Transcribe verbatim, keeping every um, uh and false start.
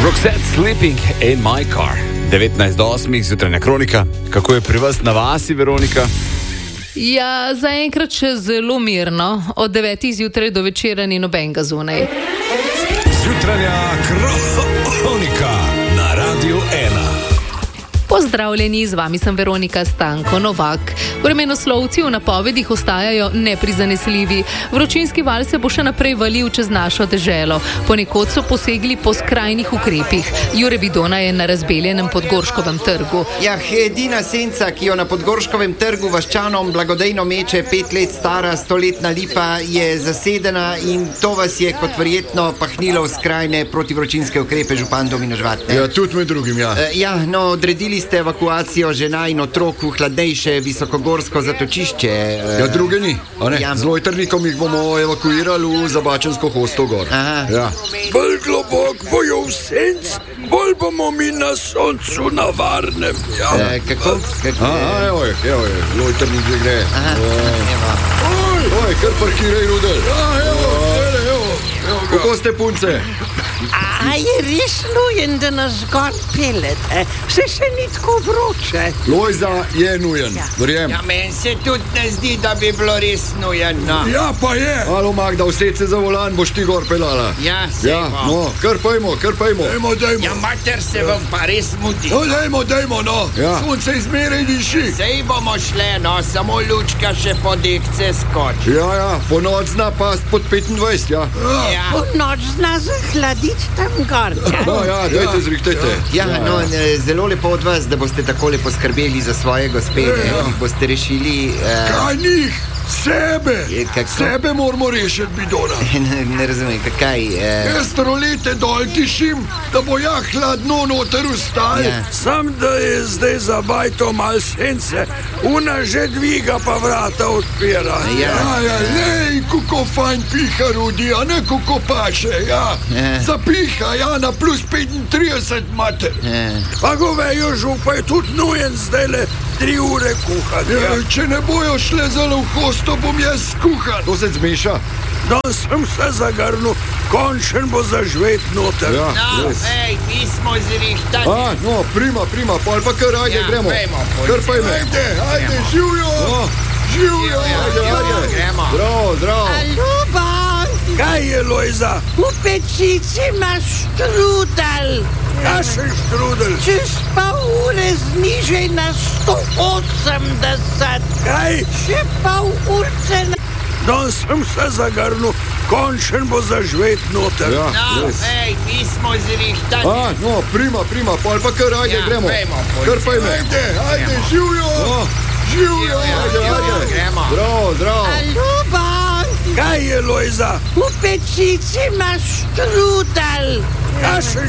Roxette Sleeping in my car. devetnajst do osmih zjutrajna kronika. Kako je pri vas na vasi, Veronika? Ja, zaenkrat še zelo mirno. Od devetih zjutraj do večera ni nobenega zunaj. Zjutrajna kronika na Radiu ena. Pozdravljeni, z vami sem Veronika Stanko Novak. Vremenoslovci v napovedih ostajajo neprizanesljivi. Vročinski val se bo še naprej valil čez našo deželo. Ponekod so posegli po skrajnih ukrepih. Jure Bidona je na Razbeljenem Podgorškovem trgu. Ja, edina senca, ki jo na Podgorškovem trgu vaščanom blagodejno meče pet let stara stoletna lipa, je zasedena in to vas je kot verjetno pahnilo v skrajne protivročinske ukrepe, župan Domino Žvat. Ja, tudi med drugim, ja. E, ja, no, odredili ste evakuacijo žena in otrok v hladnejše visokogorsko zatočišče. Ja, druge ni, a ne? Ja. Z lojtrnikom jih bomo evakuirali v Zabačensko hosto gor. Aha. Ja. Bolj globok bojo v senc, bolj bomo mi na soncu na varnem. Ja. E, kako? kako A, a, evo je, evo je, lojtrnik že gre. Aha, evo. Oj, oj, kar parkiraj, Rudel. Ja, evo, evo, evo, evo ga. Kako ste, punce? A je res nujen, da nas gor peljete? Vse še ni tako vroče. Lojza je nujen, verjem. Ja, meni se tudi ne zdi, da bi bilo res nujeno. Ja, pa je. Alo, Magda, vsed se za volan, boš ti gor pelala. Ja, se Ja, bo. no, kar pojmo, kar pojmo. Dajmo, dajmo. Ja, mater, se vam pa res mudi. No, dajmo, dajmo, no. Ja. Sonce izmeraj diši. Sej bomo šle, no, samo lučka še po dekce skoči. Ja, ja, po noč zna past pod petindvajset, ja. Ja. Po noč zna zahladiti tam gor. No, ja, dajte, zrihtajte. Ja, no, e, zelo lepo od vas, da boste takole poskrbeli za svoje gospede, Ja. ki boste rešili... Uh, Kaj njih? Sebe. Je, kako? Sebe moramo rešiti, Bidona. ne, ne razumem, kaj... Uh, Jaz rolete dol tišim, da bo ja hladno noter vstal. Ja. Sam, da je zdaj za bajto mal sence, una že dviga pa vrata odpira. Ja. ja, ja lej, kako fajn piha, Rudi, a ne kako paše, ja. Ja. Zapiha, ja, na plus petintrideset mate. Ja. Pa govejo žup, pa je tudi nujen zdaj le tri ure kuhati. Ja, če ne bojo šle zelo v hosto, bom jaz skuhan. To se zmeša. Danes sem se zagrnil, končen bo zažvet noter. Ja, No, res. ej, mi smo zrihtani. A, no, prima, prima, pol pa kar, ajde, Ja, gremo. gremo, punce. Kar pojmo. Ajde, ajde, Gremo. živijo, No, živijo. ajde, ajde. Gremo. Zdravo, zdravo. Ljubo, Kaj je, Lojza? v pečici imaš štrudel. Kašen štrudel? Čez pol ure znižaj na sto osemdeset. Kaj? Še pol urce na... Danes sem se zagrnil, končen bo zažvet noter. Ja, No, res. ej, mi smo zrihtani. A, no, prima, prima, pol pa kar, ajde, Ja, gremo. gremo, punce. Kar pojmo. Ajde, ajde, Gremo. živijo, No, živijo. ajde, ajde. Gremo. Zdravo, zdravo. Ljubo, Kaj je, Lojza? v pečici imaš štrudel. Kašen